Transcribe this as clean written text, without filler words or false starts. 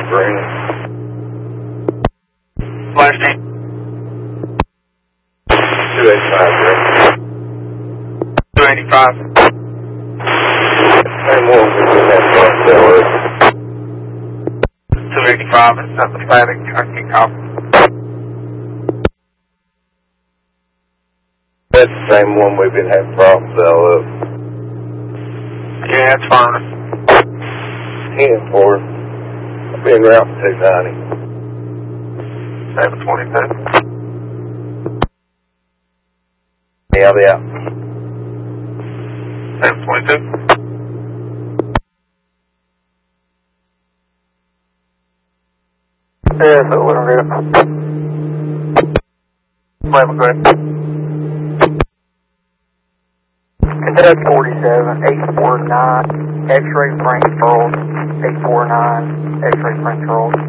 Green. Last name. 285 Green. 285. Same one we've been having problems with. 285 is not the static. I can't copy. That's the same one we've been having problems out of. Yeah, it's furnace. 10 for it. I've been around for 290. 722. Yeah, I'll be out. 722. Yeah, so what are we doing? 11, go ahead. Kentucky 47, 849, X-ray Frank Charles, 849, X-ray Frank Charles.